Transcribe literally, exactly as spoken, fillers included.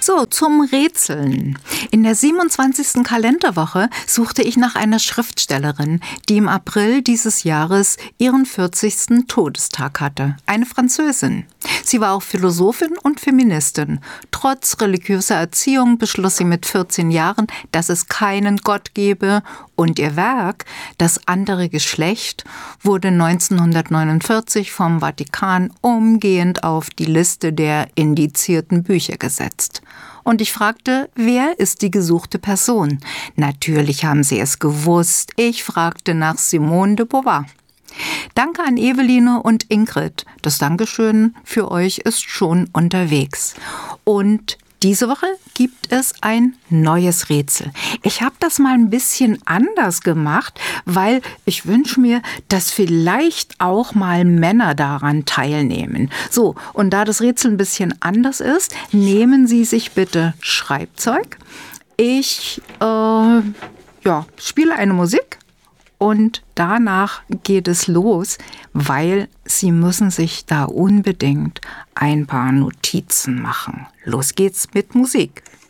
So, zum Rätseln. In der siebenundzwanzigsten Kalenderwoche suchte ich nach einer Schriftstellerin, die im April dieses Jahres ihren vierzigsten Todestag hatte. Eine Französin. Sie war auch Philosophin und Feministin. Trotz religiöser Erziehung beschloss sie mit vierzehn Jahren, dass es keinen Gott gebe, und ihr Werk, Das andere Geschlecht, wurde neunzehnhundertneunundvierzig vom Vatikan umgehend auf die Liste der indizierten Bücher gesetzt. Und ich fragte, wer ist die gesuchte Person? Natürlich haben sie es gewusst. Ich fragte nach Simone de Beauvoir. Danke an Eveline und Ingrid. Das Dankeschön für euch ist schon unterwegs. Und diese Woche gibt es ein neues Rätsel. Ich habe das mal ein bisschen anders gemacht, weil ich wünsche mir, dass vielleicht auch mal Männer daran teilnehmen. So, und da das Rätsel ein bisschen anders ist, nehmen Sie sich bitte Schreibzeug. Ich äh, ja, spiele eine Musik. Und danach geht es los, weil Sie müssen sich da unbedingt ein paar Notizen machen. Los geht's mit Musik.